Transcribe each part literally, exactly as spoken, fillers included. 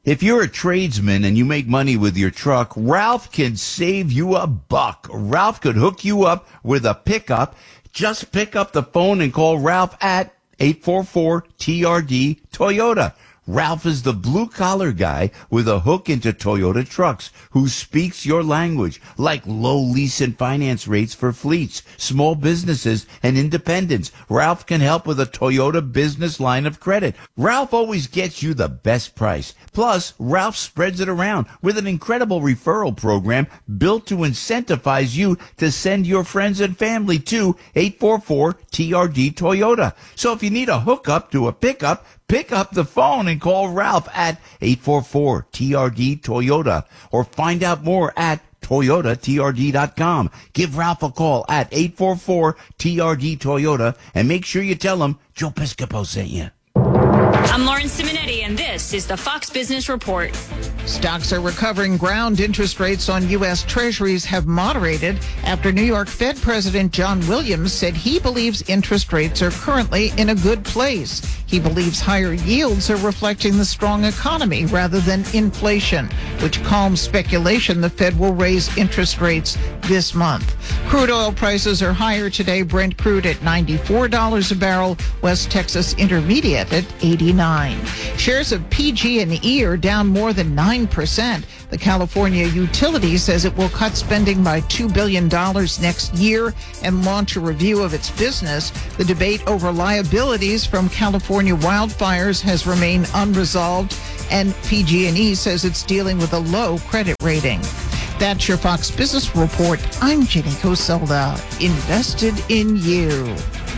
If you're a tradesman and you make money with your truck, Ralph can save you a buck. Ralph could hook you up with a pickup. Just pick up the phone and call Ralph at eight four four T R D Toyota. Ralph is the blue-collar guy with a hook into Toyota trucks who speaks your language, like low lease and finance rates for fleets, small businesses, and independents. Ralph can help with a Toyota business line of credit. Ralph always gets you the best price. Plus, Ralph spreads it around with an incredible referral program built to incentivize you to send your friends and family to eight four four T R D Toyota. So if you need a hookup to a pickup, pick up the phone and call Ralph at eight four four T R D Toyota or find out more at Toyota T R D dot com. Give Ralph a call at eight four four T R D Toyota and make sure you tell him Joe Piscopo sent you. I'm Lauren Simonetti, and this is the Fox Business Report. Stocks are recovering ground. Interest rates on U S. Treasuries have moderated after New York Fed President John Williams said he believes interest rates are currently in a good place. He believes higher yields are reflecting the strong economy rather than inflation, which calms speculation the Fed will raise interest rates this month. Crude oil prices are higher today. Brent crude at ninety-four dollars a barrel. West Texas Intermediate at eighty-nine. Shares of P G and E are down more than nine percent. The California utility says it will cut spending by two billion dollars next year and launch a review of its business. The debate over liabilities from California wildfires has remained unresolved, and P G and E says it's dealing with a low credit rating. That's your Fox Business Report. I'm Jenny Coselda, invested in you.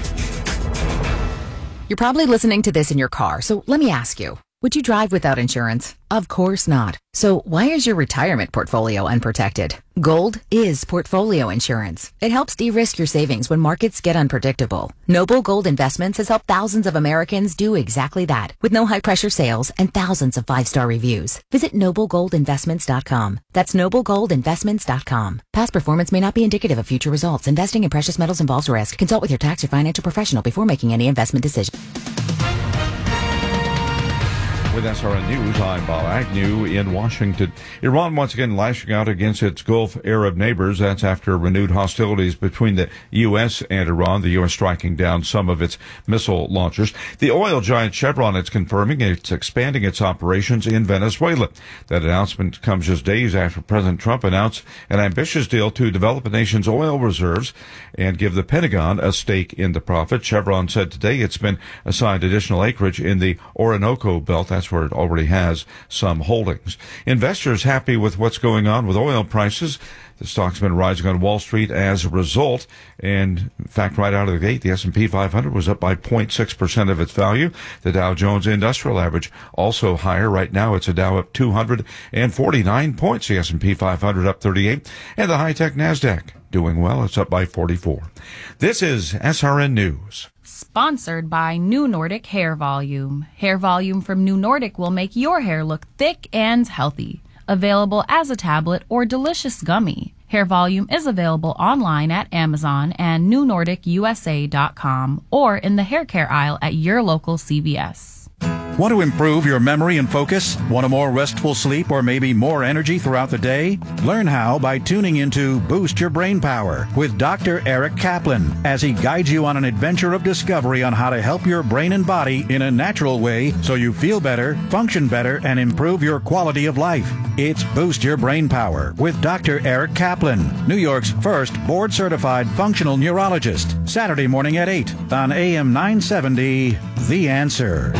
You're probably listening to this in your car, so let me ask you, would you drive without insurance? Of course not. So why is your retirement portfolio unprotected? Gold is portfolio insurance. It helps de-risk your savings when markets get unpredictable. Noble Gold Investments has helped thousands of Americans do exactly that, with no high-pressure sales and thousands of five-star reviews. Visit noble gold investments dot com. That's noble gold investments dot com. Past performance may not be indicative of future results. Investing in precious metals involves risk. Consult with your tax or financial professional before making any investment decision. With S R N News, I'm Bob Agnew in Washington. Iran once again lashing out against its Gulf Arab neighbors. That's after renewed hostilities between the U S and Iran, the U S striking down some of its missile launchers. The oil giant Chevron is confirming it's expanding its operations in Venezuela. That announcement comes just days after President Trump announced an ambitious deal to develop the nation's oil reserves and give the Pentagon a stake in the profit. Chevron said today it's been assigned additional acreage in the Orinoco Belt. That's where it already has some holdings. Investors happy with what's going on with oil prices. The stock's been rising on Wall Street as a result. And in fact, right out of the gate, the S and P five hundred was up by zero point six percent of its value. The Dow Jones Industrial Average also higher. Right now, it's a Dow up two hundred forty-nine points. The S and P five hundred up thirty-eight. And the high-tech NASDAQ doing well. It's up by forty-four. This is S R N News. Sponsored by New Nordic Hair Volume. Hair Volume from New Nordic will make your hair look thick and healthy. Available as a tablet or delicious gummy. Hair Volume is available online at Amazon and new nordic u s a dot com or in the hair care aisle at your local C V S. Want to improve your memory and focus? Want a more restful sleep or maybe more energy throughout the day? Learn how by tuning into Boost Your Brain Power with Doctor Eric Kaplan as he guides you on an adventure of discovery on how to help your brain and body in a natural way so you feel better, function better, and improve your quality of life. It's Boost Your Brain Power with Doctor Eric Kaplan, New York's first board-certified functional neurologist. Saturday morning at eight on A M nine seventy, The Answer.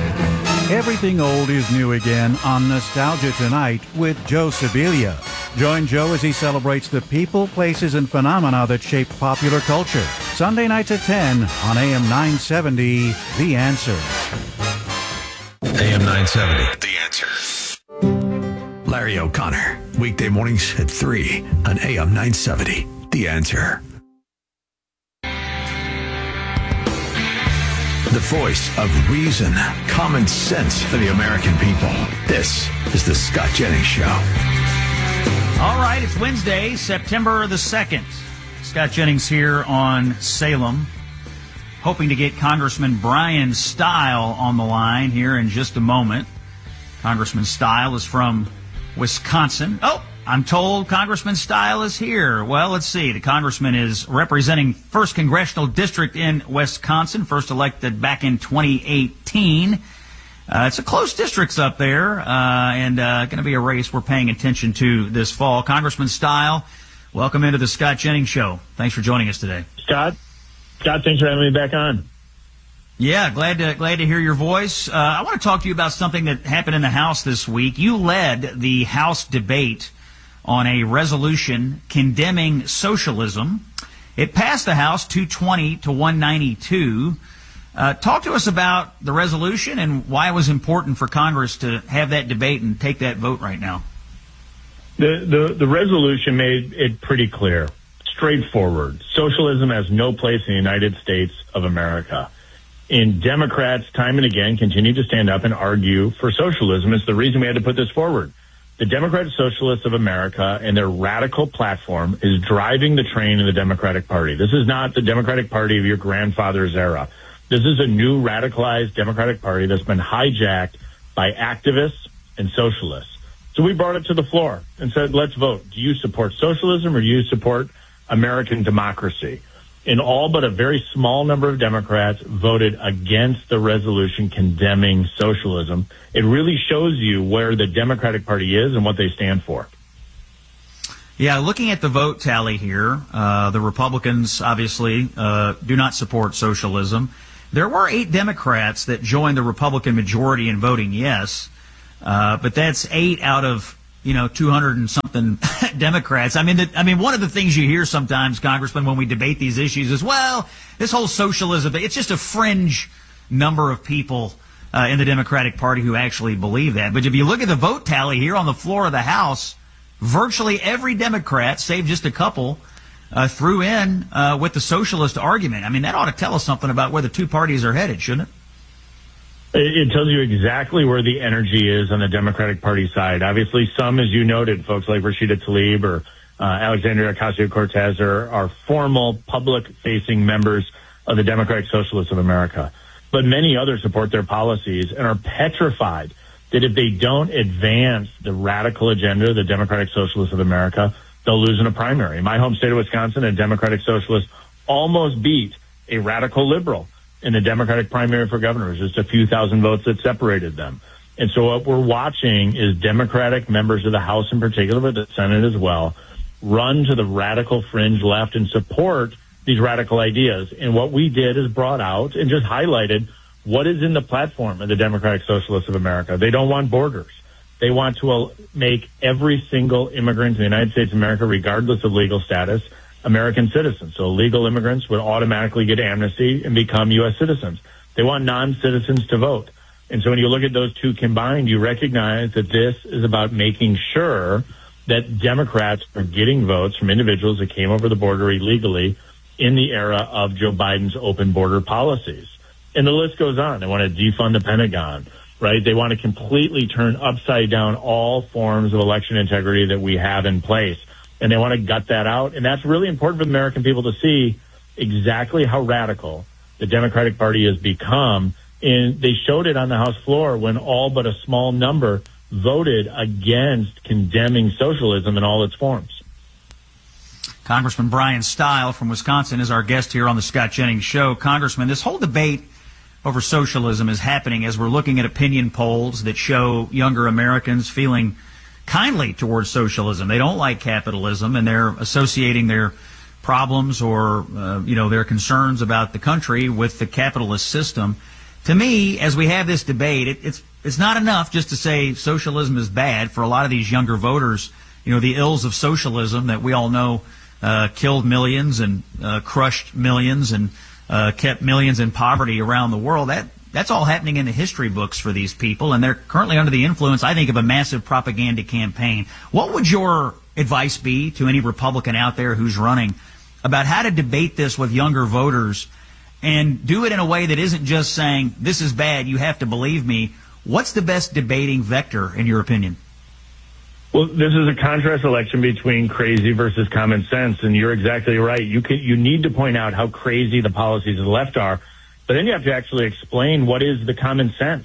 Everything old is new again on Nostalgia Tonight with Joe Sibilia. Join Joe as he celebrates the people, places, and phenomena that shaped popular culture. Sunday nights at ten on A M nine seventy, The Answer. A M nine seventy, The Answer. Larry O'Connor, weekday mornings at three on A M nine seventy, The Answer. The voice of reason, common sense for the American people. This is the Scott Jennings Show. All right, it's Wednesday, September the second. Scott Jennings here on Salem. Hoping to get Congressman Brian Stile on the line here in just a moment. Congressman Stile is from Wisconsin. Oh, I'm told Congressman Stile is here. Well, let's see. The congressman is representing first Congressional District in Wisconsin, first elected back in twenty eighteen. Uh, it's a close districts up there, uh, and uh, going to be a race we're paying attention to this fall. Congressman Stile, welcome into the Scott Jennings Show. Thanks for joining us today. Scott, Scott, thanks for having me back on. Yeah, glad to glad to hear your voice. Uh, I want to talk to you about something that happened in the House this week. You led the House debate on a resolution condemning socialism. It passed the House two twenty to one ninety-two. Uh, talk to us about the resolution and why it was important for Congress to have that debate and take that vote right now. The the, the resolution made it pretty clear, straightforward. Socialism has no place in the United States of America. And Democrats, time and again, continue to stand up and argue for socialism. It's the reason we had to put this forward. The Democratic Socialists of America and their radical platform is driving the train in the Democratic Party. This is not the Democratic Party of your grandfather's era. This is a new radicalized Democratic Party that's been hijacked by activists and socialists. So we brought it to the floor and said, let's vote. Do you support socialism or do you support American democracy? And all but a very small number of Democrats voted against the resolution condemning socialism. It really shows you where the Democratic Party is and what they stand for. Yeah, looking at the vote tally here, uh, the Republicans obviously uh, do not support socialism. There were eight Democrats that joined the Republican majority in voting yes, uh, but that's eight out of you know, two hundred and something Democrats. I mean, the, I mean, one of the things you hear sometimes, Congressman, when we debate these issues is, well, this whole socialism, it's just a fringe number of people uh, in the Democratic Party who actually believe that. But if you look at the vote tally here on the floor of the House, virtually every Democrat, save just a couple, uh, threw in uh, with the socialist argument. I mean, that ought to tell us something about where the two parties are headed, shouldn't it? It tells you exactly where the energy is on the Democratic Party side. Obviously, some, as you noted, folks like Rashida Tlaib or uh, Alexandria Ocasio-Cortez are, are formal public-facing members of the Democratic Socialists of America. But many others support their policies and are petrified that if they don't advance the radical agenda of the Democratic Socialists of America, they'll lose in a primary. In my home state of Wisconsin, a Democratic Socialist almost beat a radical liberal in the Democratic primary for governor. It was just a few thousand votes that separated them. And so what we're watching is Democratic members of the House in particular, but the Senate as well, run to the radical fringe left and support these radical ideas. And what we did is brought out and just highlighted what is in the platform of the Democratic Socialists of America. They don't want borders. They want to make every single immigrant in the United States of America, regardless of legal status, American citizens. So illegal immigrants would automatically get amnesty and become U S citizens. They want non-citizens to vote. And so when you look at those two combined, you recognize that this is about making sure that Democrats are getting votes from individuals that came over the border illegally in the era of Joe Biden's open border policies. And the list goes on. They want to defund the Pentagon, right? They want to completely turn upside down all forms of election integrity that we have in place. And they want to gut that out. And that's really important for the American people to see exactly how radical the Democratic Party has become. And they showed it on the House floor when all but a small number voted against condemning socialism in all its forms. Congressman Brian Stile from Wisconsin is our guest here on the Scott Jennings Show. Congressman, this whole debate over socialism is happening as we're looking at opinion polls that show younger Americans feeling kindly towards socialism. They don't like capitalism, and they're associating their problems or, uh, you know, their concerns about the country with the capitalist system. To me, as we have this debate, it, it's it's not enough just to say socialism is bad. For a lot of these younger voters, you know, the ills of socialism that we all know uh, killed millions and uh, crushed millions and uh, kept millions in poverty around the world. That That's all happening in the history books for these people, and they're currently under the influence, I think, of a massive propaganda campaign. What would your advice be to any Republican out there who's running about how to debate this with younger voters and do it in a way that isn't just saying, this is bad, you have to believe me? What's the best debating vector, in your opinion? Well, this is a contrast election between crazy versus common sense, and you're exactly right. You can, you need to point out how crazy the policies of the left are. But then you have to actually explain what is the common sense.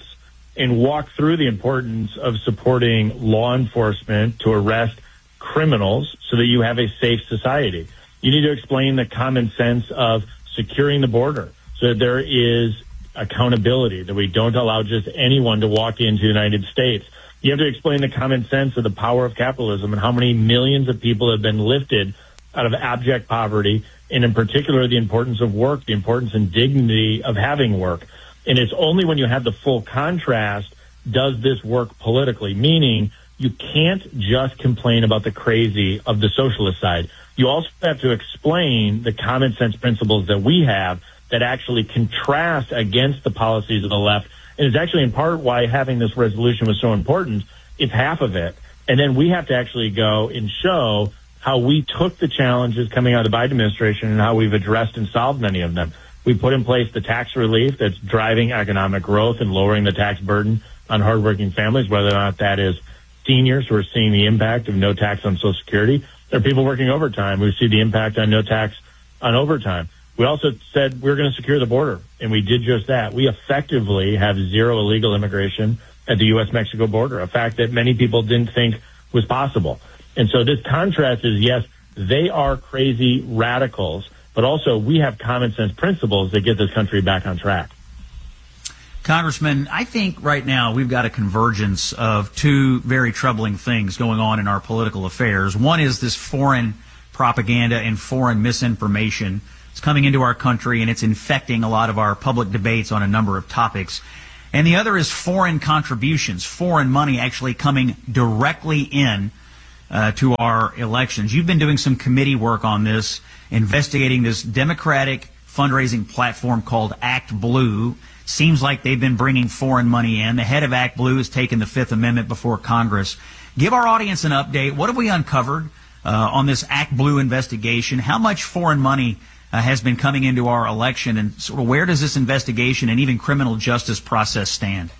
and walk through the importance of supporting law enforcement to arrest criminals so that you have a safe society. You need to explain the common sense of securing the border so that there is accountability, that we don't allow just anyone to walk into the United States. You have to explain the common sense of the power of capitalism and how many millions of people have been lifted out of abject poverty, and in particular, the importance of work, the importance and dignity of having work. And it's only when you have the full contrast does this work politically, meaning you can't just complain about the crazy of the socialist side. You also have to explain the common sense principles that we have that actually contrast against the policies of the left. And it's actually in part why having this resolution was so important. It's half of it. And then we have to actually go and show how we took the challenges coming out of the Biden administration and how we've addressed and solved many of them. We put in place the tax relief that's driving economic growth and lowering the tax burden on hardworking families, whether or not that is seniors who are seeing the impact of no tax on Social Security. There are people working overtime who see the impact on no tax on overtime. We also said we we're going to secure the border, and we did just that. We effectively have zero illegal immigration at the U S Mexico border, a fact that many people didn't think was possible. And so this contrast is, yes, they are crazy radicals, but also we have common sense principles that get this country back on track. Congressman, I think right now we've got a convergence of two very troubling things going on in our political affairs. One is this foreign propaganda and foreign misinformation. It's coming into our country and it's infecting a lot of our public debates on a number of topics. And the other is foreign contributions, foreign money actually coming directly in uh, to our elections. You've been doing some committee work on this, investigating this Democratic fundraising platform called Act Blue. Seems like they've been bringing foreign money in. The head of Act Blue has taken the Fifth Amendment before Congress. Give our audience an update. What have we uncovered uh, on this Act Blue investigation? How much foreign money uh, has been coming into our election, and sort of where does this investigation and even criminal justice process stand?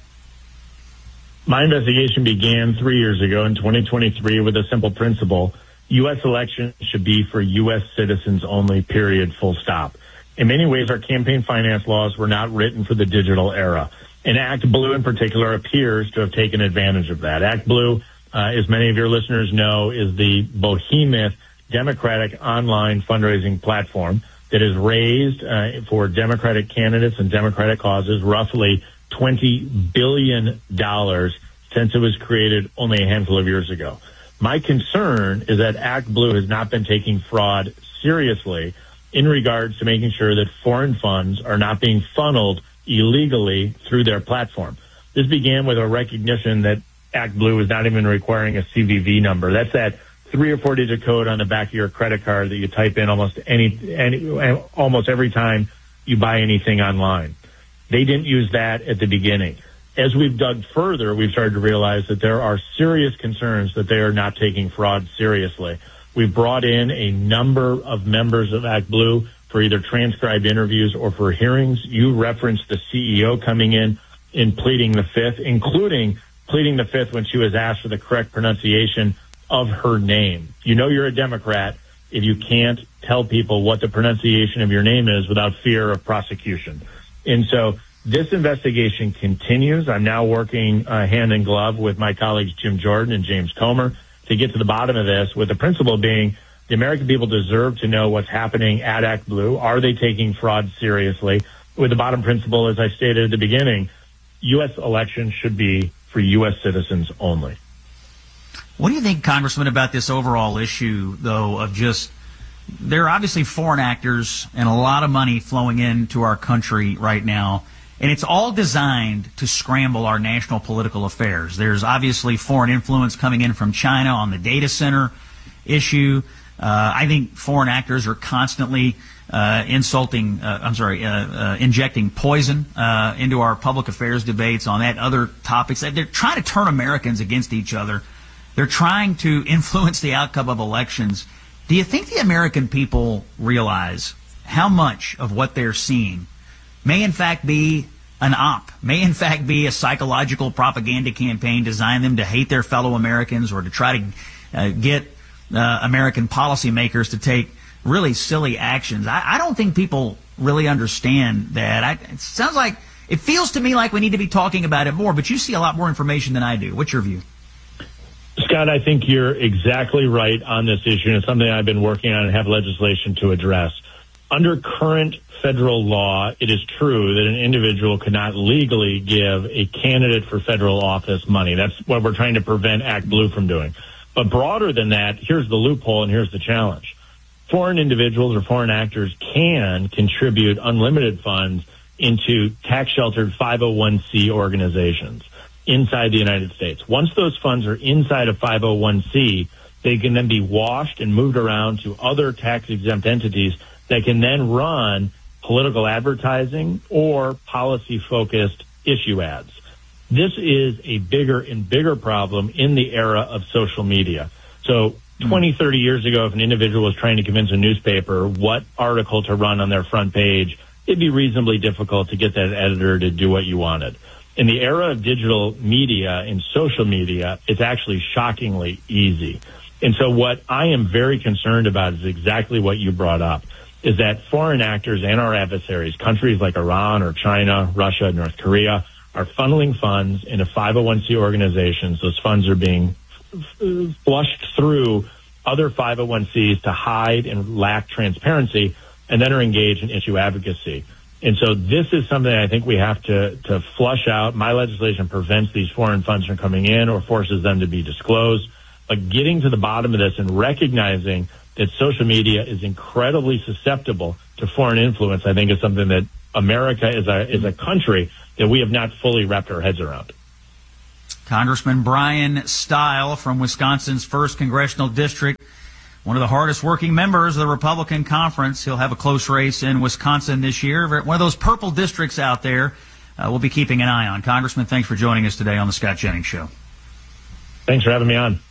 My investigation began three years ago in twenty twenty-three with a simple principle. U S elections should be for U S citizens only, period, full stop. In many ways, our campaign finance laws were not written for the digital era. And Act Blue in particular appears to have taken advantage of that. Act Blue, uh, as many of your listeners know, is the behemoth Democratic online fundraising platform that has raised uh, for Democratic candidates and Democratic causes roughly twenty billion dollars since it was created only a handful of years ago. My concern is that Act Blue has not been taking fraud seriously in regards to making sure that foreign funds are not being funneled illegally through their platform. This began with a recognition that Act Blue is not even requiring a C V V number. That's that three or four digit code on the back of your credit card that you type in almost any, any almost every time you buy anything online. They didn't use that at the beginning. As we've dug further, we've started to realize that there are serious concerns that they are not taking fraud seriously. We've brought in a number of members of Act Blue for either transcribed interviews or for hearings. You referenced the C E O coming in in pleading the fifth, including pleading the fifth when she was asked for the correct pronunciation of her name. You know you're a Democrat if you can't tell people what the pronunciation of your name is without fear of prosecution. And so this investigation continues. I'm now working uh, hand in glove with my colleagues Jim Jordan and James Comer to get to the bottom of this, with the principle being the American people deserve to know what's happening at Act Blue. Are they taking fraud seriously? With the bottom principle, as I stated at the beginning, U S elections should be for U S citizens only. What do you think, Congressman, about this overall issue, though, of just there are obviously foreign actors and a lot of money flowing into our country right now, and it's all designed to scramble our national political affairs. There's obviously foreign influence coming in from China on the data center issue. Uh, I think foreign actors are constantly uh, insulting, uh, I'm sorry, uh, uh, injecting poison uh, into our public affairs debates on that other topics. They're trying to turn Americans against each other. They're trying to influence the outcome of elections. Do you think the American people realize how much of what they're seeing may in fact be an op, may in fact be a psychological propaganda campaign designed them to hate their fellow Americans or to try to uh, get uh, American policymakers to take really silly actions? I, I don't think people really understand that. I, it sounds like It feels to me like we need to be talking about it more, but you see a lot more information than I do. What's your view? Scott, I think you're exactly right on this issue, and it's something I've been working on and have legislation to address. Under current federal law, it is true that an individual cannot legally give a candidate for federal office money. That's what we're trying to prevent Act Blue from doing. But broader than that, here's the loophole and here's the challenge. Foreign individuals or foreign actors can contribute unlimited funds into tax-sheltered five oh one c organizations inside the United States. Once those funds are inside a five oh one c, they can then be washed and moved around to other tax-exempt entities that can then run political advertising or policy-focused issue ads. This is a bigger and bigger problem in the era of social media. So twenty, thirty years ago, if an individual was trying to convince a newspaper what article to run on their front page, it'd be reasonably difficult to get that editor to do what you wanted. In the era of digital media and social media, it's actually shockingly easy. And so what I am very concerned about is exactly what you brought up, is that foreign actors and our adversaries, countries like Iran or China, Russia, North Korea, are funneling funds into five oh one c organizations. Those funds are being f- flushed through other five oh one c's to hide and lack transparency, and then are engaged in issue advocacy. And so this is something I think we have to, to flush out. My legislation prevents these foreign funds from coming in or forces them to be disclosed. But getting to the bottom of this and recognizing that social media is incredibly susceptible to foreign influence, I think is something that America is a, is a country that we have not fully wrapped our heads around. Congressman Brian Stile from Wisconsin's first Congressional District, one of the hardest working members of the Republican Conference. He'll have a close race in Wisconsin this year. One of those purple districts out there uh, we'll be keeping an eye on. Congressman, thanks for joining us today on the Scott Jennings Show. Thanks for having me on.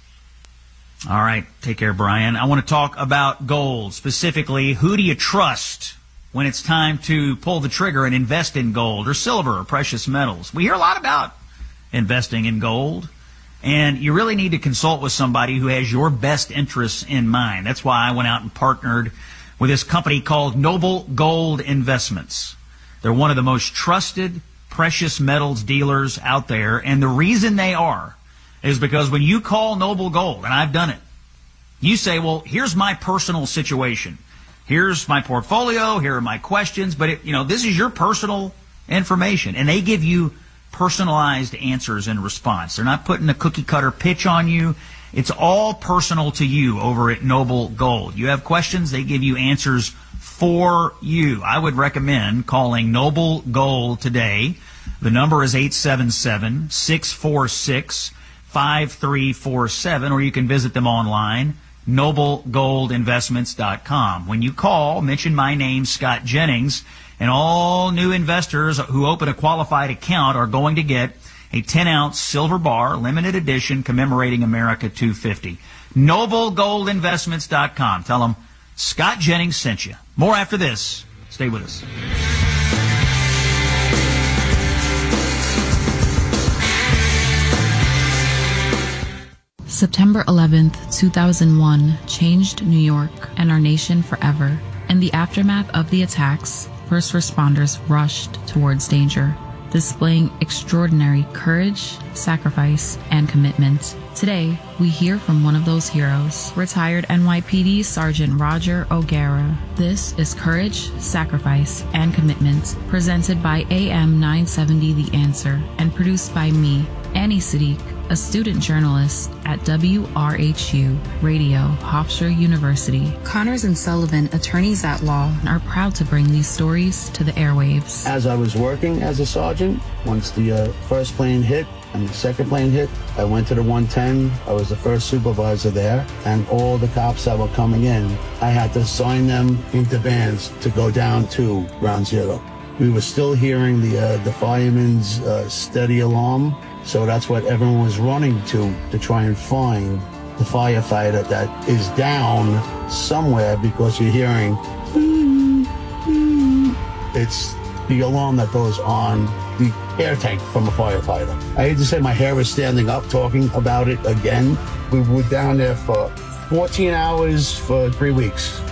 All right. Take care, Brian. I want to talk about gold. Specifically, who do you trust when it's time to pull the trigger and invest in gold or silver or precious metals? We hear a lot about investing in gold, and you really need to consult with somebody who has your best interests in mind. That's why I went out and partnered with this company called Noble Gold Investments. They're one of the most trusted precious metals dealers out there, and the reason they are is because when you call Noble Gold, and I've done it, you say, well, here's my personal situation. Here's my portfolio. Here are my questions. But, it, you know, this is your personal information. And they give you personalized answers in response. They're not putting a cookie-cutter pitch on you. It's all personal to you over at Noble Gold. You have questions, they give you answers for you. I would recommend calling Noble Gold today. The number is eight seven seven, six four six, five three four seven, or you can visit them online, noble gold investments dot com. When you call, mention my name, Scott Jennings, and all new investors who open a qualified account are going to get a ten ounce silver bar, limited edition, commemorating America two fifty. noble gold investments dot com. Tell them Scott Jennings sent you. More after this. Stay with us. September eleventh, two thousand one changed New York and our nation forever. In the aftermath of the attacks, first responders rushed towards danger, displaying extraordinary courage, sacrifice, and commitment. Today, we hear from one of those heroes, retired N Y P D Sergeant Roger O'Gara. This is Courage, Sacrifice, and Commitment, presented by A M nine seventy The Answer, and produced by me, Annie Siddiq, a student journalist at W R H U Radio, Hofstra University. Connors and Sullivan, attorneys at law, are proud to bring these stories to the airwaves. As I was working as a sergeant, once the uh, first plane hit and the second plane hit, I went to the one ten. I was the first supervisor there, and all the cops that were coming in, I had to assign them into vans to go down to ground zero. We were still hearing the uh, the fireman's uh, steady alarm. So that's what everyone was running to, to try and find the firefighter that is down somewhere, because you're hearing, it's the alarm that goes on the air tank from a firefighter. I hate to say my hair is standing up talking about it again. We were down there for fourteen hours for three weeks.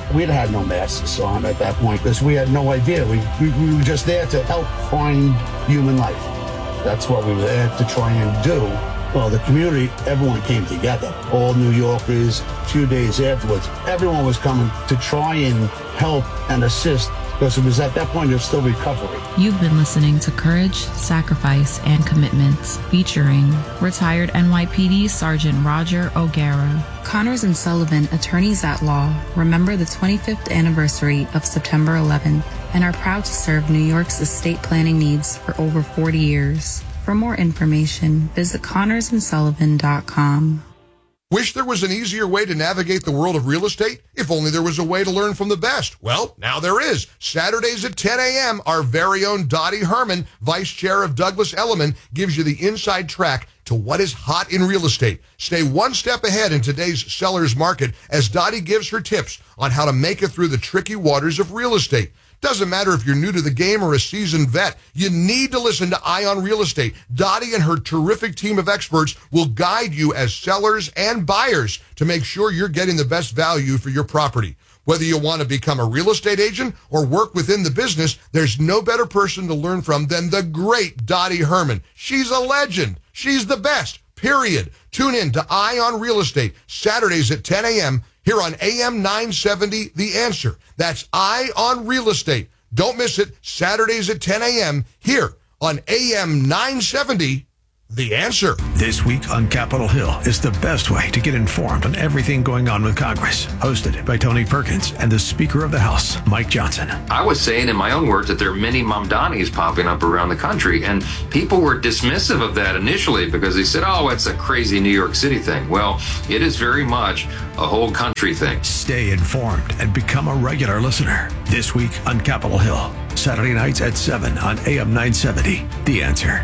we'd had no masks on at that point because we had no idea. We, we, we were just there to help find human life. That's what we were there to try and do. Well, the community, everyone came together. All New Yorkers, a few days afterwards, everyone was coming to try and help and assist because it was at that point, there's still recovery. You've been listening to Courage, Sacrifice, and Commitments, featuring retired N Y P D Sergeant Roger O'Gara. Connors and Sullivan, attorneys at law, remember the twenty-fifth anniversary of September eleventh and are proud to serve New York's estate planning needs for over forty years. For more information, visit connors and sullivan dot com. Wish there was an easier way to navigate the world of real estate? If only there was a way to learn from the best. Well, now there is. Saturdays at ten a.m., our very own Dottie Herman, Vice Chair of Douglas Elliman, gives you the inside track to what is hot in real estate. Stay one step ahead in today's seller's market as Dottie gives her tips on how to make it through the tricky waters of real estate. Doesn't matter if you're new to the game or a seasoned vet, you need to listen to Eye on Real Estate. Dottie and her terrific team of experts will guide you as sellers and buyers to make sure you're getting the best value for your property. Whether you want to become a real estate agent or work within the business, there's no better person to learn from than the great Dottie Herman. She's a legend. She's the best, period. Tune in to Eye on Real Estate, Saturdays at ten a.m., here on A M nine seventy, The Answer. That's Eye on Real Estate. Don't miss it, Saturdays at ten a.m. here on A M nine seventy, The Answer. This week on Capitol Hill is the best way to get informed on everything going on with Congress. Hosted by Tony Perkins and the Speaker of the House, Mike Johnson. I was saying in my own words that there are many Mamdanis popping up around the country, and people were dismissive of that initially because they said, oh, it's a crazy New York City thing. Well, it is very much a whole country thing. Stay informed and become a regular listener. This week on Capitol Hill, Saturday nights at seven on A M nine seventy, The Answer.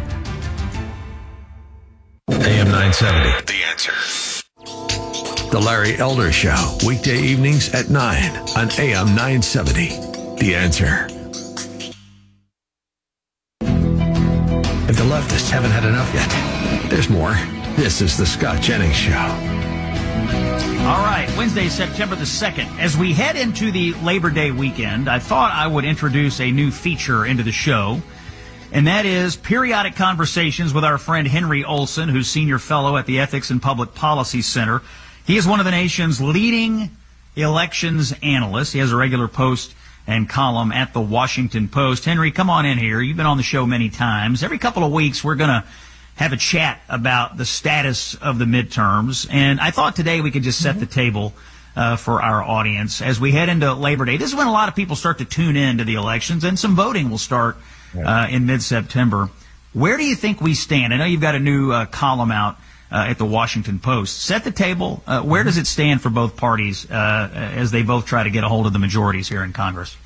A M nine seventy, The Answer. The Larry Elder Show, weekday evenings at nine on A M nine seventy, The Answer. If the leftists haven't had enough yet, there's more. This is the Scott Jennings Show. All right, Wednesday, September the second. As we head into the Labor Day weekend, I thought I would introduce a new feature into the show, and that is periodic conversations with our friend Henry Olson, who's senior fellow at the Ethics and Public Policy Center. He is one of the nation's leading elections analysts. He has a regular post and column at the Washington Post. Henry, come on in here. You've been on the show many times. Every couple of weeks, we're going to have a chat about the status of the midterms. And I thought today we could just set the table uh, for our audience as we head into Labor Day. This is when a lot of people start to tune in to the elections, and some voting will start uh, in mid-September. Where do you think we stand? I know you've got a new uh, column out uh, at the Washington Post. Set the table. Uh, where does it stand for both parties uh, as they both try to get a hold of the majorities here in Congress?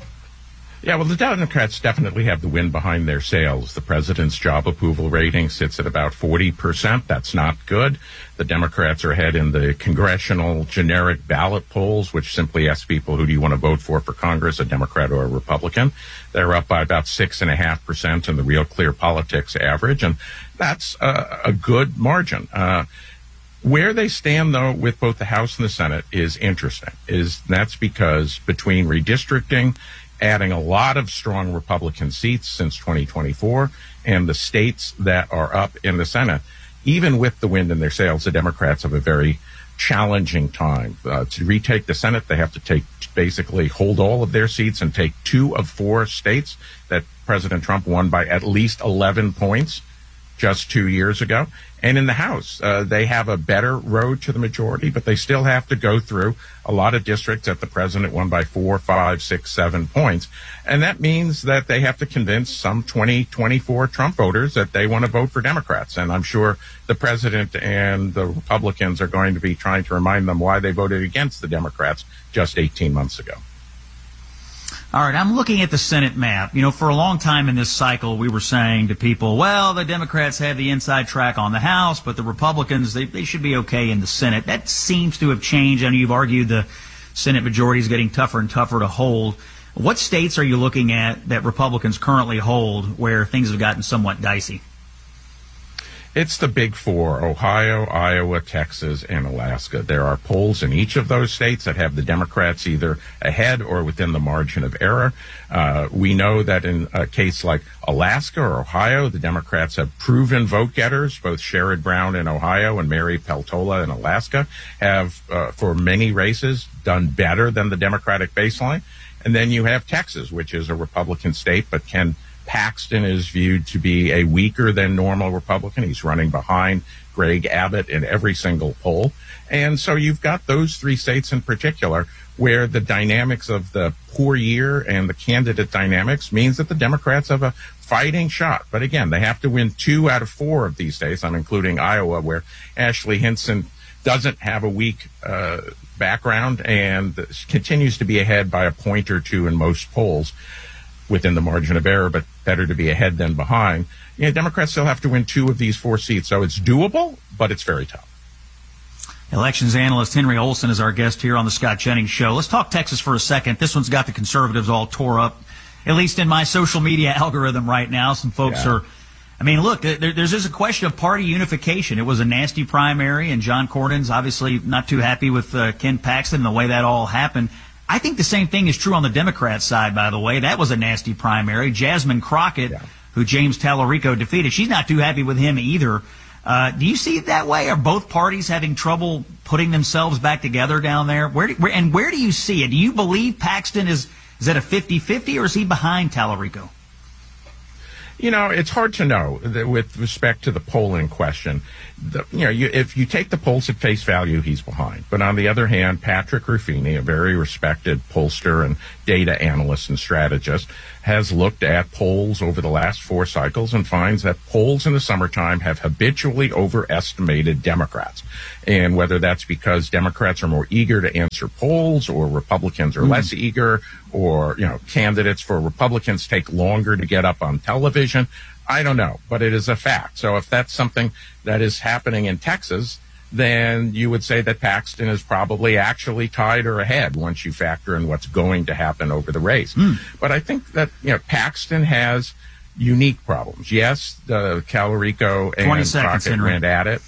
Yeah, well, the Democrats definitely have the wind behind their sails. The president's job approval rating sits at about forty percent. That's not good. The Democrats are ahead in the congressional generic ballot polls, which simply ask people, who do you want to vote for for Congress, a Democrat or a Republican? They're up by about six and a half percent in the Real Clear Politics average, and that's a, a good margin. Uh, Where they stand, though, with both the House and the Senate is interesting. Is that's because between redistricting, adding a lot of strong Republican seats since twenty twenty-four, and the states that are up in the Senate, even with the wind in their sails, the Democrats have a very challenging time. Uh, to retake the Senate, they have to take basically hold all of their seats and take two of four states that President Trump won by at least eleven points just two years ago. And in the House, uh, they have a better road to the majority, but they still have to go through a lot of districts that the president won by four, five, six, seven points. And that means that they have to convince some twenty, twenty-four Trump voters that they want to vote for Democrats. And I'm sure the president and the Republicans are going to be trying to remind them why they voted against the Democrats just eighteen months ago. All right, I'm looking at the Senate map. You know, for a long time in this cycle, we were saying to people, well, the Democrats have the inside track on the House, but the Republicans, they, they should be okay in the Senate. That seems to have changed. I know you've argued the Senate majority is getting tougher and tougher to hold. What states are you looking at that Republicans currently hold where things have gotten somewhat dicey? It's the big four: Ohio, Iowa, Texas, and Alaska. There are polls in each of those states that have the Democrats either ahead or within the margin of error. Uh, we know that in a case like Alaska or Ohio, the Democrats have proven vote getters. Both Sherrod Brown in Ohio and Mary Peltola in Alaska have, uh, for many races, done better than the Democratic baseline. And then you have Texas, which is a Republican state, but Ken Paxton is viewed to be a weaker than normal Republican. He's running behind Greg Abbott in every single poll. And so you've got those three states in particular where the dynamics of the poor year and the candidate dynamics means that the Democrats have a fighting shot. But again, they have to win two out of four of these states. I'm including Iowa, where Ashley Hinson doesn't have a weak uh, background and continues to be ahead by a point or two in most polls within the margin of error, but better to be ahead than behind. You know, Democrats still have to win two of these four seats, so it's doable, but it's very tough. Elections analyst Henry Olsen is our guest here on the Scott Jennings Show. Let's talk Texas for a second. This one's got the conservatives all tore up, at least in my social media algorithm right now. Some folks yeah. are, I mean, look, there, there's just a question of party unification. It was a nasty primary, and John Cornyn's obviously not too happy with uh, Ken Paxton and the way that all happened. I think the same thing is true on the Democrat side, by the way. That was a nasty primary. Jasmine Crockett, yeah. who James Tallarico defeated, she's not too happy with him either. Uh, do you see it that way? Are both parties having trouble putting themselves back together down there? Where, do, where and where do you see it? Do you believe Paxton is, is at a fifty-fifty, or is he behind Tallarico? You know, it's hard to know that with respect to the polling question. The, you know, you, if you take the polls at face value, he's behind. But on the other hand, Patrick Ruffini, a very respected pollster and data analyst and strategist, has looked at polls over the last four cycles and finds that polls in the summertime have habitually overestimated Democrats. And whether that's because Democrats are more eager to answer polls, or Republicans are mm. less eager, or, you know, candidates for Republicans take longer to get up on television, I don't know, but it is a fact. So if that's something that is happening in Texas, then you would say that Paxton is probably actually tied or ahead once you factor in what's going to happen over the race. Mm. But I think that, you know, Paxton has unique problems. Yes, the Tallarico and Crockett went at it.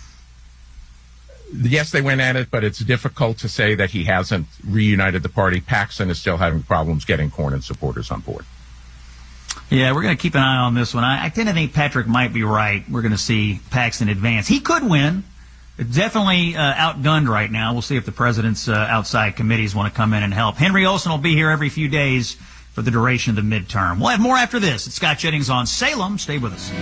Yes, they went at it, but it's difficult to say that he hasn't reunited the party. Paxton is still having problems getting Cornyn supporters on board. Yeah, we're going to keep an eye on this one. I, I tend to think Patrick might be right. We're going to see Paxton advance. He could win. It's definitely uh, outgunned right now. We'll see if the president's uh, outside committees want to come in and help. Henry Olsen will be here every few days for the duration of the midterm. We'll have more after this. It's Scott Jennings on Salem. Stay with us.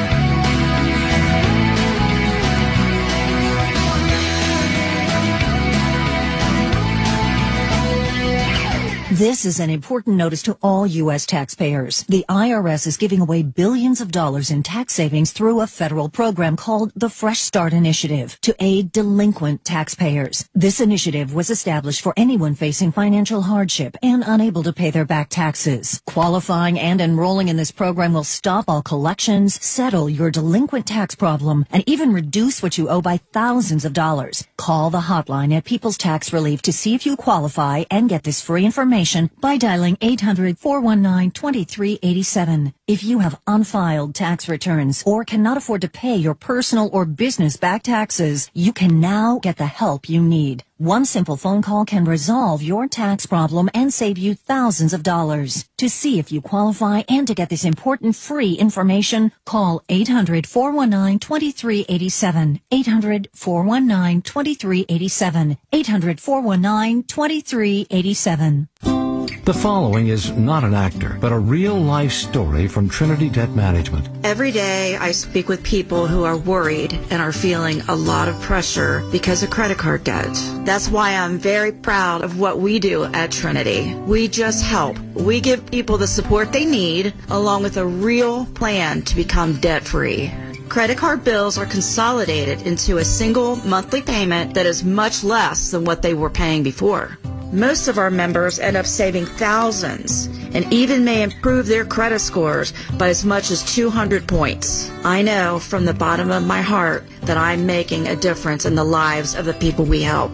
This is an important notice to all U S taxpayers. The I R S is giving away billions of dollars in tax savings through a federal program called the Fresh Start Initiative to aid delinquent taxpayers. This initiative was established for anyone facing financial hardship and unable to pay their back taxes. Qualifying and enrolling in this program will stop all collections, settle your delinquent tax problem, and even reduce what you owe by thousands of dollars. Call the hotline at People's Tax Relief to see if you qualify and get this free information by dialing eight hundred, four one nine, two three eight seven. If you have unfiled tax returns or cannot afford to pay your personal or business back taxes, you can now get the help you need. One simple phone call can resolve your tax problem and save you thousands of dollars. To see if you qualify and to get this important free information, call eight hundred, four one nine, two three eight seven. eight hundred, four one nine, two three eight seven. eight hundred, four one nine, two three eight seven. The following is not an actor, but a real-life story from Trinity Debt Management. Every day I speak with people who are worried and are feeling a lot of pressure because of credit card debt. That's why I'm very proud of what we do at Trinity. We just help. We give people the support they need, along with a real plan to become debt-free. Credit card bills are consolidated into a single monthly payment that is much less than what they were paying before. Most of our members end up saving thousands and even may improve their credit scores by as much as two hundred points. I know from the bottom of my heart that I'm making a difference in the lives of the people we help.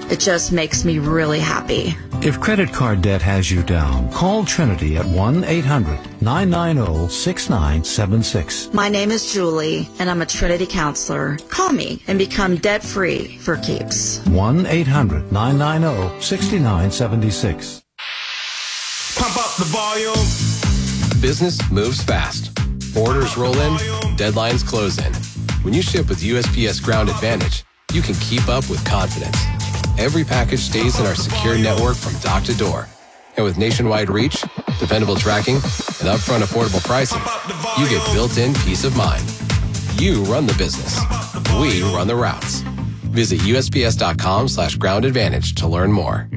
It just makes me really happy. If credit card debt has you down, call Trinity at one eight hundred nine nine zero six nine seven six. My name is Julie, and I'm a Trinity counselor. Call me and become debt-free for keeps. one eight hundred nine nine zero six nine seven six. Pump up the volume. Business moves fast. Orders roll in, deadlines close in. When you ship with U S P S Ground Advantage, you can keep up with confidence. Every package stays in our secure network from dock to door. And with nationwide reach, dependable tracking, and upfront affordable pricing, you get built-in peace of mind. You run the business. We run the routes. Visit U S P S dot com slash ground advantage to learn more.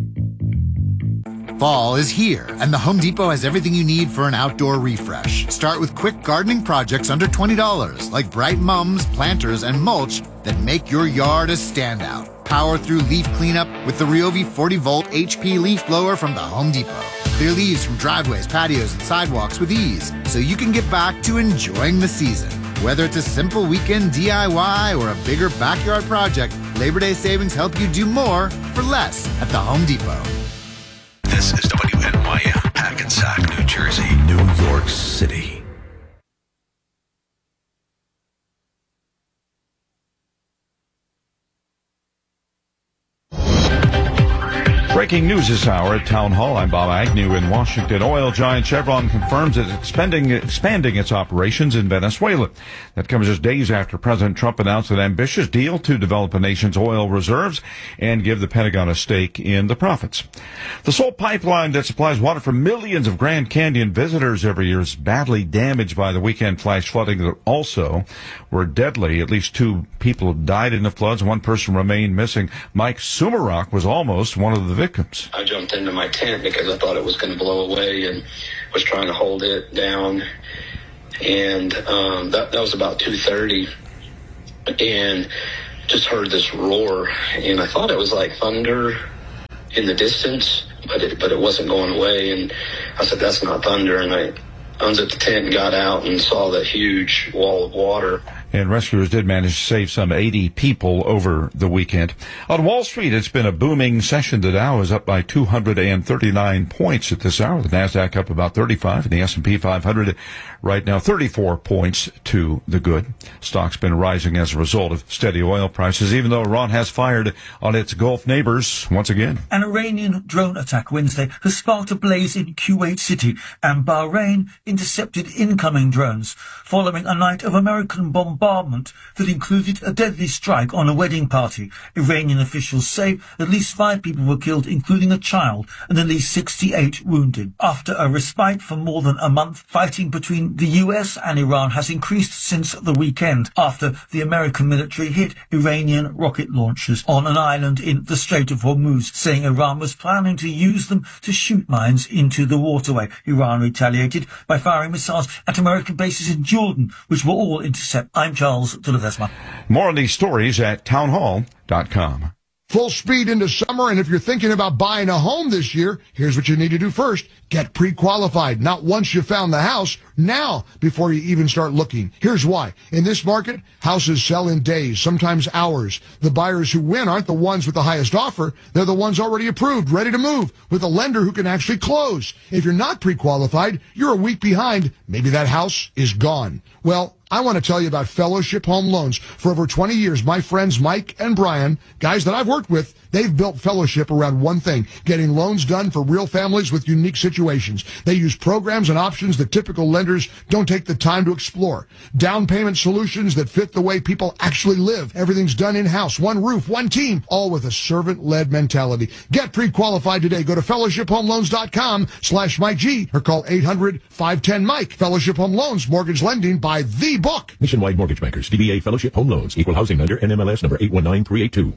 Fall is here, and the Home Depot has everything you need for an outdoor refresh. Start with quick gardening projects under twenty dollars, like bright mums, planters, and mulch that make your yard a standout. Power through leaf cleanup with the Ryobi forty volt H P leaf blower from the Home Depot. Clear leaves from driveways, patios, and sidewalks with ease, so you can get back to enjoying the season. Whether it's a simple weekend D I Y or a bigger backyard project, Labor Day savings help you do more for less at the Home Depot. This is W N Y M, Hackensack, New Jersey, New York City. Breaking news this hour at Town Hall. I'm Bob Agnew in Washington. Oil giant Chevron confirms it's expanding, expanding its operations in Venezuela. That comes just days after President Trump announced an ambitious deal to develop a nation's oil reserves and give the Pentagon a stake in the profits. The sole pipeline that supplies water for millions of Grand Canyon visitors every year is badly damaged by the weekend flash flooding that also were deadly. At least two people died in the floods. One person remained missing. Mike Sumarok was almost one of the victims. I jumped into my tent because I thought it was going to blow away and was trying to hold it down. And um, that, that was about two thirty. And just heard this roar. And I thought it was like thunder in the distance, but it, but it wasn't going away. And I said, that's not thunder. And I unzipped the tent and got out and saw that huge wall of water. And rescuers did manage to save some eighty people over the weekend. On Wall Street, it's been a booming session. The Dow is up by two hundred thirty-nine points at this hour. The Nasdaq up about thirty-five, and the S and P five hundred right now thirty-four points to the good. Stock's been rising as a result of steady oil prices, even though Iran has fired on its Gulf neighbors once again. An Iranian drone attack Wednesday has sparked a blaze in Kuwait City, and Bahrain intercepted incoming drones following a night of American bombardment that included a deadly strike on a wedding party. Iranian officials say at least five people were killed, including a child, and at least sixty-eight wounded. After a respite for more than a month, fighting between the U S and Iran has increased since the weekend after the American military hit Iranian rocket launchers on an island in the Strait of Hormuz, saying Iran was planning to use them to shoot mines into the waterway. Iran retaliated by firing missiles at American bases in Jordan, which were all intercepted. I'm Charles de Ledesma. More on these stories at townhall dot com. Full speed into summer, and if you're thinking about buying a home this year, here's what you need to do first. Get pre-qualified. Not once you found the house, now before you even start looking. Here's why. In this market, houses sell in days, sometimes hours. The buyers who win aren't the ones with the highest offer. They're the ones already approved, ready to move, with a lender who can actually close. If you're not pre-qualified, you're a week behind. Maybe that house is gone. Well, I want to tell you about Fellowship Home Loans. For over twenty years, my friends Mike and Brian, guys that I've worked with, they've built Fellowship around one thing, getting loans done for real families with unique situations. They use programs and options that typical lenders don't take the time to explore. Down payment solutions that fit the way people actually live. Everything's done in-house, one roof, one team, all with a servant-led mentality. Get pre-qualified today. Go to fellowship home loans dot com slash Mike G or call eight hundred five ten Mike. Fellowship Home Loans, mortgage lending by the book. Nationwide Mortgage Bankers, D B A Fellowship Home Loans, Equal Housing Lender, N M L S number eight one nine three eight two.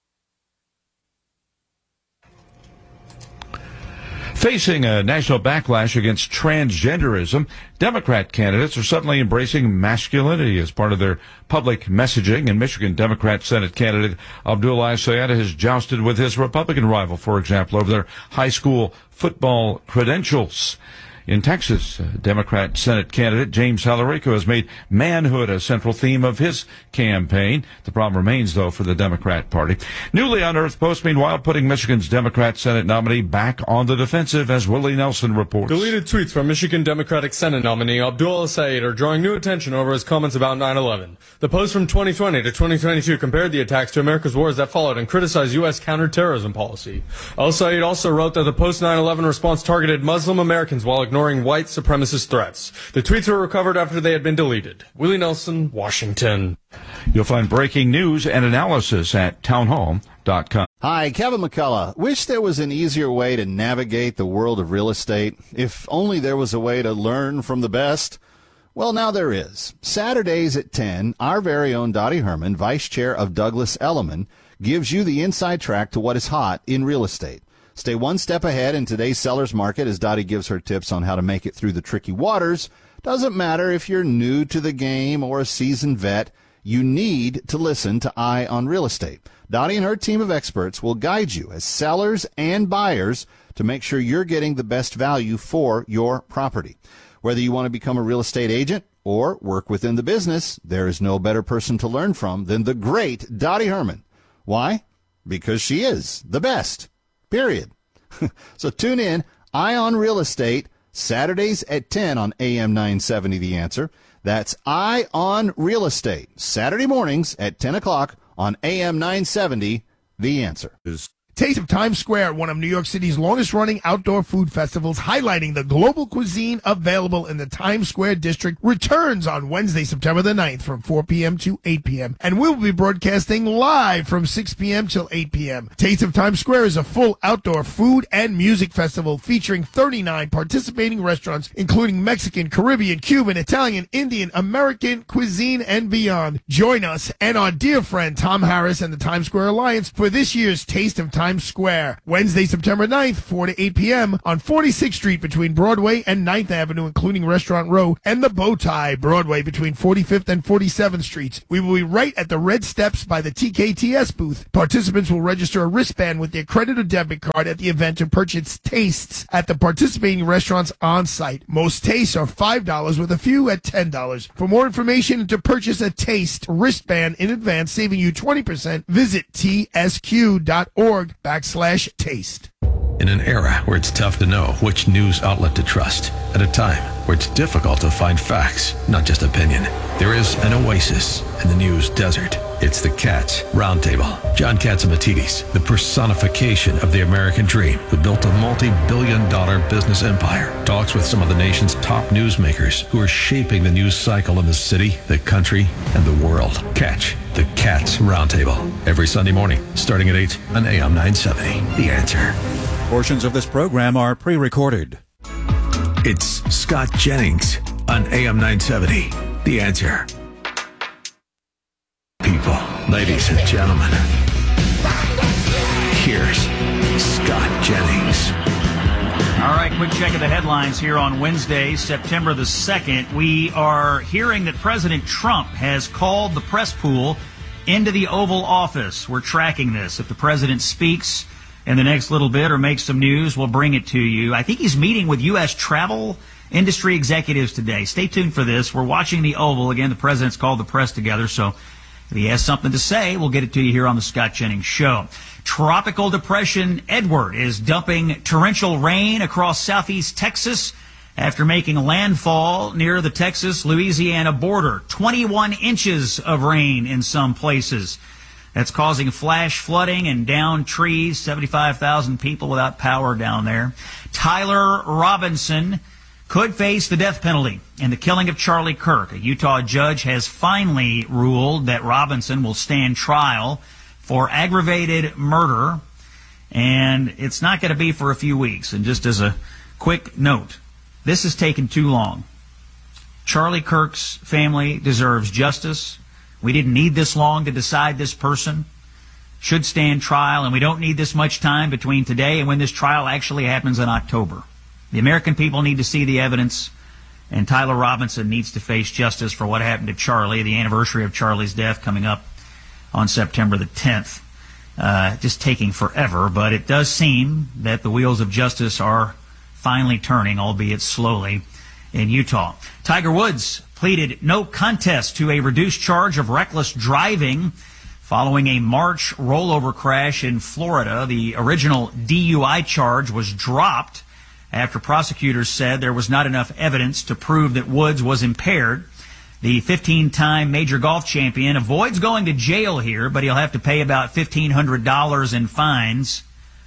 Facing a national backlash against transgenderism, Democrat candidates are suddenly embracing masculinity as part of their public messaging. And Michigan Democrat Senate candidate Abdullah Sayed has jousted with his Republican rival, for example, over their high school football credentials. In Texas, Democrat Senate candidate James Salarico has made manhood a central theme of his campaign. The problem remains, though, for the Democrat Party. Newly unearthed post, meanwhile, putting Michigan's Democrat Senate nominee back on the defensive, as Willie Nelson reports. Deleted tweets from Michigan Democratic Senate nominee Abdul El-Sayed are drawing new attention over his comments about nine eleven. The post from twenty twenty to twenty twenty-two compared the attacks to America's wars that followed and criticized U S counterterrorism policy. El-Sayed also wrote that the post nine eleven response targeted Muslim Americans while ignoring white supremacist threats. The tweets were recovered after they had been deleted. Willie Nelson, Washington. You'll find breaking news and analysis at townhall dot com. Hi, Kevin McCullough. Wish there was an easier way to navigate the world of real estate. If only there was a way to learn from the best. Well, now there is. Saturdays at ten, our very own Dottie Herman, Vice Chair of Douglas Elliman, gives you the inside track to what is hot in real estate. Stay one step ahead in today's seller's market as Dottie gives her tips on how to make it through the tricky waters. Doesn't matter if you're new to the game or a seasoned vet, you need to listen to Eye on Real Estate. Dottie and her team of experts will guide you as sellers and buyers to make sure you're getting the best value for your property. Whether you want to become a real estate agent or work within the business, there is no better person to learn from than the great Dottie Herman. Why? Because she is the best. Period. So tune in, Eye on Real Estate, Saturdays at ten on A M nine seventy The Answer. That's Eye on Real Estate, Saturday mornings at ten o'clock on A M nine seventy The Answer. Taste of Times Square, one of New York City's longest-running outdoor food festivals, highlighting the global cuisine available in the Times Square district, returns on Wednesday, September the ninth from four p.m. to eight p.m. And we'll be broadcasting live from six p.m. till eight p.m. Taste of Times Square is a full outdoor food and music festival featuring thirty-nine participating restaurants, including Mexican, Caribbean, Cuban, Italian, Indian, American cuisine, and beyond. Join us and our dear friend Tom Harris and the Times Square Alliance for this year's Taste of Times Square. Wednesday, September ninth, four to eight p.m. on forty-sixth Street between Broadway and ninth Avenue, including Restaurant Row and the Bow Tie, Broadway between forty-fifth and forty-seventh Streets. We will be right at the red steps by the T K T S booth. Participants will register a wristband with their credit or debit card at the event to purchase tastes at the participating restaurants on site. Most tastes are five dollars with a few at ten dollars. For more information and to purchase a taste wristband in advance, saving you twenty percent, visit T S Q dot org backslash taste. In an era where it's tough to know which news outlet to trust, at a time where it's difficult to find facts, not just opinion, there is an oasis in the news desert. It's the Katz Roundtable. John Catsimatidis, the personification of the American dream, who built a multi-billion dollar business empire, talks with some of the nation's top newsmakers who are shaping the news cycle in the city, the country, and the world. Catch the Katz Roundtable every Sunday morning, starting at eight on A M nine seventy. The Answer. Portions of this program are pre-recorded. It's Scott Jennings on A M nine seventy. The Answer. People, ladies and gentlemen, here's Scott Jennings. All right, quick check of the headlines here on Wednesday, September the second. We are hearing that President Trump has called the press pool into the Oval Office. We're tracking this. If the president speaks in the next little bit or makes some news, we'll bring it to you. I think he's meeting with U S travel industry executives today. Stay tuned for this. We're watching the Oval. Again, the president's called the press together, so if he has something to say, we'll get it to you here on the Scott Jennings Show. Tropical Depression Edward is dumping torrential rain across southeast Texas after making landfall near the Texas-Louisiana border. twenty-one inches of rain in some places. That's causing flash flooding and downed trees. seventy-five thousand people without power down there. Tyler Robinson could face the death penalty in the killing of Charlie Kirk. A Utah judge has finally ruled that Robinson will stand trial for aggravated murder, and it's not going to be for a few weeks. And just as a quick note, this has taken too long. Charlie Kirk's family deserves justice. We didn't need this long to decide this person should stand trial, and we don't need this much time between today and when this trial actually happens in October. The American people need to see the evidence, and Tyler Robinson needs to face justice for what happened to Charlie, the anniversary of Charlie's death coming up on September the tenth. Uh, just taking forever, but it does seem that the wheels of justice are finally turning, albeit slowly, in Utah. Tiger Woods pleaded no contest to a reduced charge of reckless driving following a March rollover crash in Florida. The original D U I charge was dropped after prosecutors said there was not enough evidence to prove that Woods was impaired. The fifteen-time major golf champion avoids going to jail here, but he'll have to pay about fifteen hundred dollars in fines.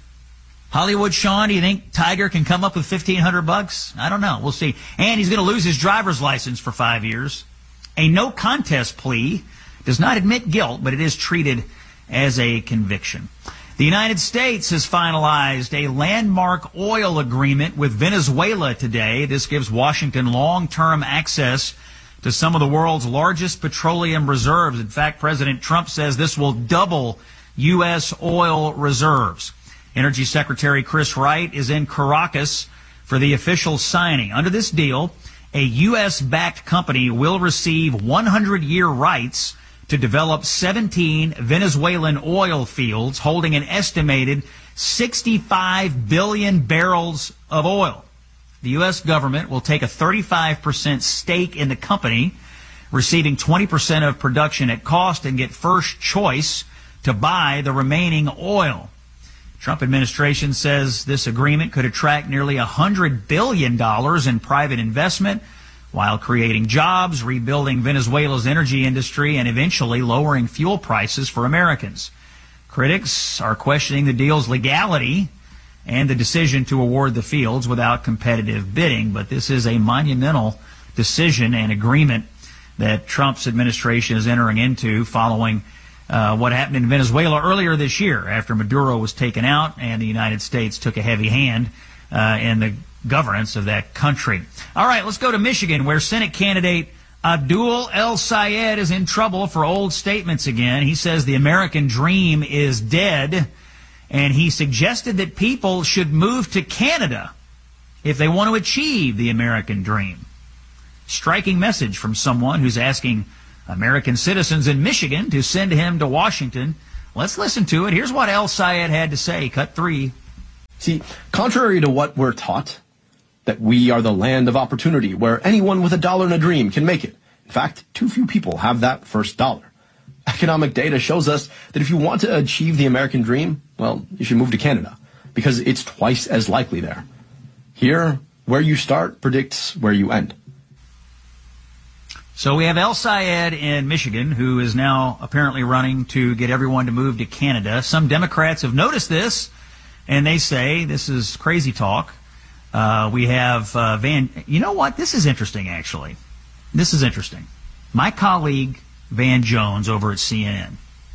Hollywood Sean, do you think Tiger can come up with fifteen hundred bucks? I don't know. We'll see. And he's going to lose his driver's license for five years. A no contest plea does not admit guilt, but it is treated as a conviction. The United States has finalized a landmark oil agreement with Venezuela today. This gives Washington long-term access to some of the world's largest petroleum reserves. In fact, President Trump says this will double U S oil reserves. Energy Secretary Chris Wright is in Caracas for the official signing. Under this deal, a U S-backed company will receive one hundred year rights to develop seventeen Venezuelan oil fields holding an estimated sixty-five billion barrels of oil. The U S government will take a thirty-five percent stake in the company, receiving twenty percent of production at cost and get first choice to buy the remaining oil. Trump administration says this agreement could attract nearly one hundred billion dollars in private investment while creating jobs, rebuilding Venezuela's energy industry, and eventually lowering fuel prices for Americans. Critics are questioning the deal's legality and the decision to award the fields without competitive bidding. But this is a monumental decision and agreement that Trump's administration is entering into following uh, what happened in Venezuela earlier this year after Maduro was taken out and the United States took a heavy hand uh, in the governance of that country. All right, let's go to Michigan, where Senate candidate Abdul El-Sayed is in trouble for old statements again. He says the American dream is dead, and he suggested that people should move to Canada if they want to achieve the American dream. Striking message from someone who's asking American citizens in Michigan to send him to Washington. Let's listen to it. Here's what El-Sayed had to say. Cut three. See, contrary to what we're taught, that we are the land of opportunity where anyone with a dollar and a dream can make it. In fact, too few people have that first dollar. Economic data shows us that if you want to achieve the American dream, well, you should move to Canada, because it's twice as likely there. Here, where you start predicts where you end. So we have El-Sayed in Michigan, who is now apparently running to get everyone to move to Canada. Some Democrats have noticed this, and they say this is crazy talk. Uh, we have uh, Van... You know what? This is interesting, actually. This is interesting. My colleague, Van Jones, over at C N N,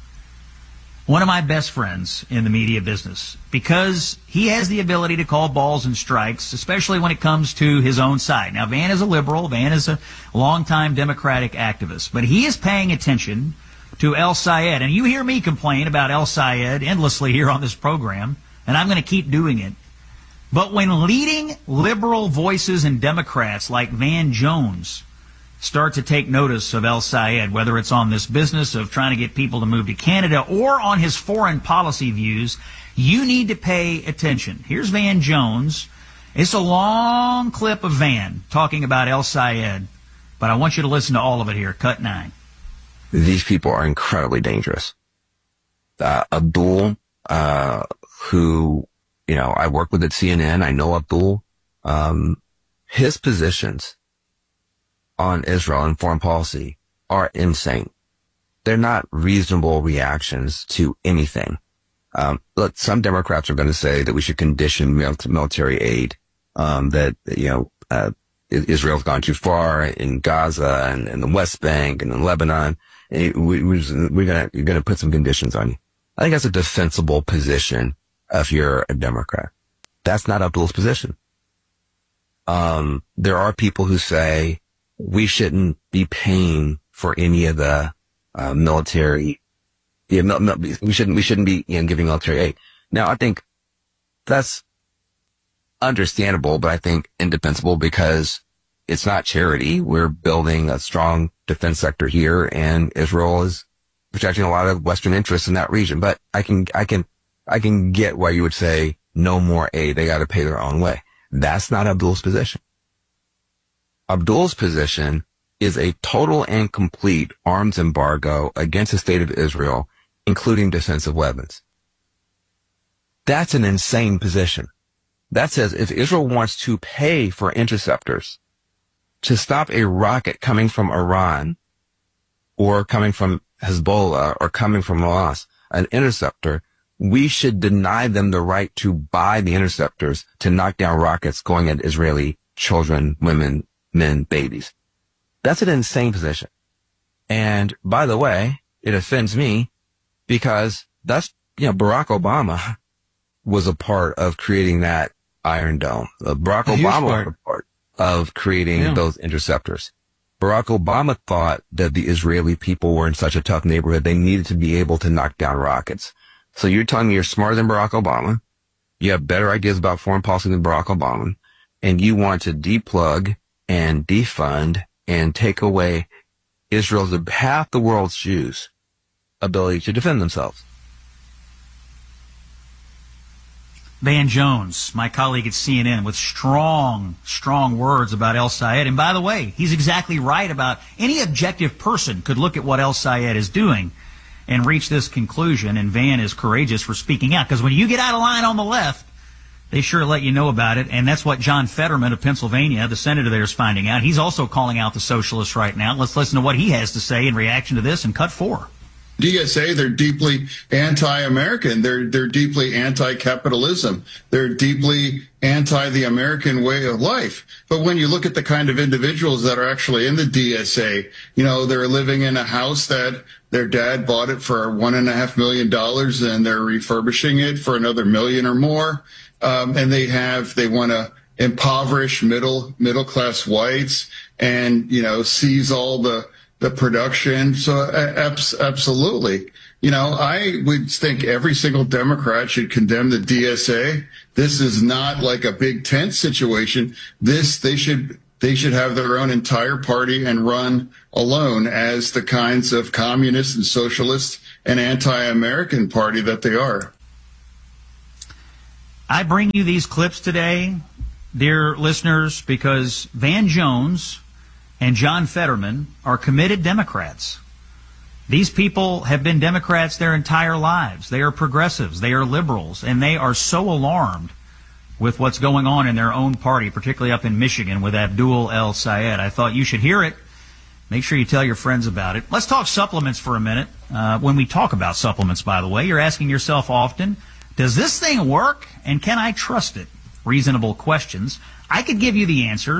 one of my best friends in the media business, because he has the ability to call balls and strikes, especially when it comes to his own side. Now, Van is a liberal. Van is a longtime Democratic activist. But he is paying attention to El-Sayed. And you hear me complain about El-Sayed endlessly here on this program, and I'm going to keep doing it. But when leading liberal voices and Democrats like Van Jones start to take notice of El-Sayed, whether it's on this business of trying to get people to move to Canada or on his foreign policy views, you need to pay attention. Here's Van Jones. It's a long clip of Van talking about El-Sayed, but I want you to listen to all of it here. Cut nine. These people are incredibly dangerous. Uh, Abdul, uh, who, you know, I work with at C N N. I know Abdul. Um, his positions on Israel and foreign policy are insane. They're not reasonable reactions to anything. Um, look, some Democrats are going to say that we should condition military aid, um, that, you know, uh, Israel's gone too far in Gaza and, and the West Bank and in Lebanon. And we, we, we're going to, you're going to put some conditions on you. I think that's a defensible position if you're a Democrat. That's not Abdul's position. Um, there are people who say we shouldn't be paying for any of the, uh, military, yeah, mil, mil, we shouldn't, we shouldn't be, you know, giving military aid. Now, I think that's understandable, but I think indefensible because it's not charity. We're building a strong defense sector here, and Israel is protecting a lot of Western interests in that region. But I can, I can, I can get why you would say no more aid. They got to pay their own way. That's not Abdul's position. Abdul's position is a total and complete arms embargo against the state of Israel, including defensive weapons. That's an insane position. That says if Israel wants to pay for interceptors to stop a rocket coming from Iran or coming from Hezbollah or coming from Hamas, an interceptor, we should deny them the right to buy the interceptors to knock down rockets going at Israeli children, women, men, babies. That's an insane position. And by the way, it offends me because that's, you know, Barack Obama was a part of creating that Iron Dome. Uh, Barack Obama was a part of creating yeah. those interceptors. Barack Obama thought that the Israeli people were in such a tough neighborhood, they needed to be able to knock down rockets. So you're telling me you're smarter than Barack Obama, you have better ideas about foreign policy than Barack Obama, and you want to deplug and defund and take away Israel's, half the world's Jews' ability to defend themselves. Van Jones, my colleague at C N N, with strong, strong words about El Sayed. And by the way, he's exactly right about any objective person could look at what El Sayed is doing and reach this conclusion. And Van is courageous for speaking out, because when you get out of line on the left, they sure let you know about it. And that's what John Fetterman of Pennsylvania, the senator there, is finding out. He's also calling out the socialists right now. Let's listen to what he has to say in reaction to this in cut four. D S A, they're deeply anti-American. They're they're deeply anti-capitalism. They're deeply anti the American way of life. But when you look at the kind of individuals that are actually in the D S A, you know, they're living in a house that their dad bought it for one and a half million dollars, and they're refurbishing it for another million or more. Um, and they have they want to impoverish middle middle class whites, and you know, seize all the the production. So uh, absolutely. You know, I would think every single Democrat should condemn the D S A. This is not like a big tent situation. This, they should, they should have their own entire party and run alone as the kinds of communist and socialist and anti-American party that they are. I bring you these clips today, dear listeners, because Van Jones and John Fetterman are committed Democrats. These people have been Democrats their entire lives. They are progressives. They are liberals. And they are so alarmed with what's going on in their own party, particularly up in Michigan with Abdul El Sayed. I thought you should hear it. Make sure you tell your friends about it. Let's talk supplements for a minute. Uh, when we talk about supplements, by the way, you're asking yourself often, does this thing work and can I trust it? Reasonable questions. I could give you the answer.